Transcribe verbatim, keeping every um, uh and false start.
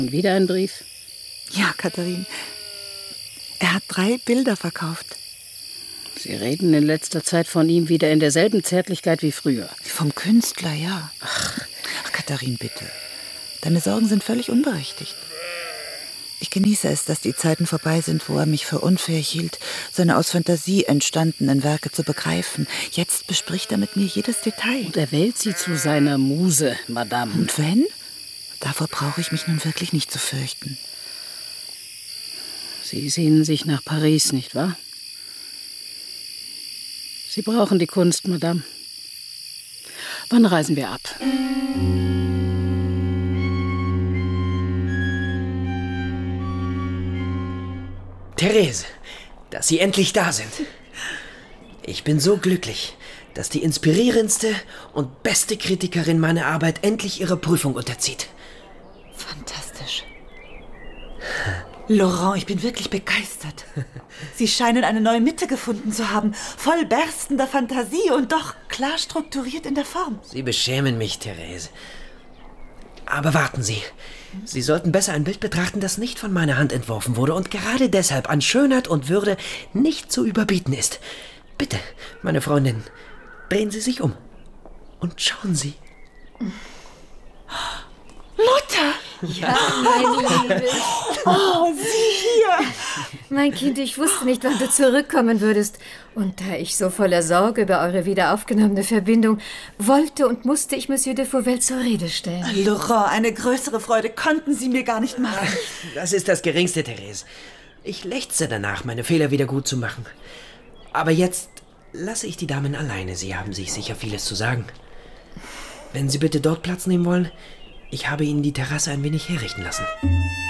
Wieder ein Brief? Ja, Katharine. Er hat drei Bilder verkauft. Sie reden in letzter Zeit von ihm wieder in derselben Zärtlichkeit wie früher. Vom Künstler, ja. Ach, Ach Katharine, bitte. Deine Sorgen sind völlig unberechtigt. Ich genieße es, dass die Zeiten vorbei sind, wo er mich für unfähig hielt, seine aus Fantasie entstandenen Werke zu begreifen. Jetzt bespricht er mit mir jedes Detail. Und er wählt sie zu seiner Muse, Madame. Und wenn? Davor brauche ich mich nun wirklich nicht zu fürchten. Sie sehnen sich nach Paris, nicht wahr? Sie brauchen die Kunst, Madame. Wann reisen wir ab? Therese, dass Sie endlich da sind. Ich bin so glücklich, dass die inspirierendste und beste Kritikerin meiner Arbeit endlich ihre Prüfung unterzieht. Fantastisch. Laurent, ich bin wirklich begeistert. Sie scheinen eine neue Mitte gefunden zu haben, voll berstender Fantasie und doch klar strukturiert in der Form. Sie beschämen mich, Therese. Aber warten Sie. Sie sollten besser ein Bild betrachten, das nicht von meiner Hand entworfen wurde und gerade deshalb an Schönheit und Würde nicht zu überbieten ist. Bitte, meine Freundin, drehen Sie sich um und schauen Sie. Mutter! Ja, meine Liebe. Oh, Sie hier! Mein Kind, ich wusste nicht, wann du zurückkommen würdest. Und da ich so voller Sorge über eure wiederaufgenommene Verbindung wollte und musste ich Monsieur de Fauvel zur Rede stellen. Laurent, eine größere Freude konnten Sie mir gar nicht machen. Das ist das Geringste, Therese. Ich lechze danach, meine Fehler wieder gut zu machen. Aber jetzt lasse ich die Damen alleine. Sie haben sich sicher vieles zu sagen. Wenn Sie bitte dort Platz nehmen wollen, ich habe Ihnen die Terrasse ein wenig herrichten lassen.